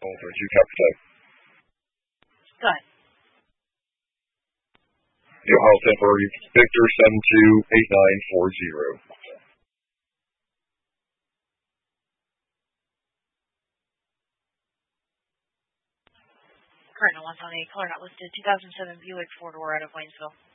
32 Capital. Go ahead. The Ohio temporary Victor 728940. Cardinal 1 on a color not listed, 2007 Buick 4-door out of Waynesville.